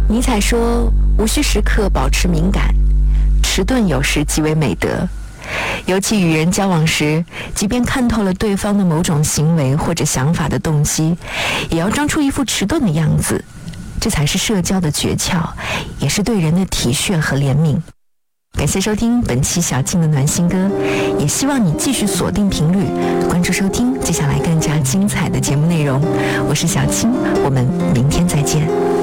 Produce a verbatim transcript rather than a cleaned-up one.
尼采说，无需时刻保持敏感，迟钝有时即为美德。尤其与人交往时，即便看透了对方的某种行为或者想法的动机，也要装出一副迟钝的样子，这才是社交的诀窍，也是对人的体恤和怜悯。感谢收听本期小静的暖心歌，也希望你继续锁定频率，关注收听接下来更加精彩的节目内容。我是小静，我们明天再见。